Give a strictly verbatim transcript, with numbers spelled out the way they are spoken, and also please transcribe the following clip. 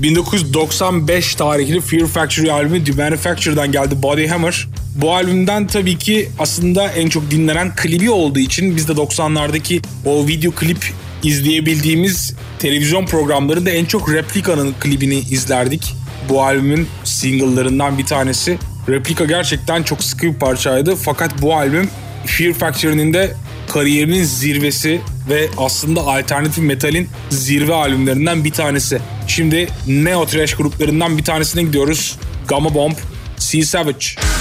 bin dokuz yüz doksan beş tarihli Fear Factory albümü The Manufacture'dan geldi Body Hammer. Bu albümden tabii ki aslında en çok dinlenen klibi olduğu için biz de doksanlardaki o video klip izleyebildiğimiz televizyon programlarında en çok Replica'nın klibini izlerdik. Bu albümün single'larından bir tanesi. Replika gerçekten çok sıkı bir parçaydı. Fakat bu albüm Fear Factory'nin de kariyerinin zirvesi ve aslında alternatif metalin zirve albümlerinden bir tanesi. Şimdi neo trash gruplarından bir tanesine gidiyoruz. Gamma Bomb, Sea Savage.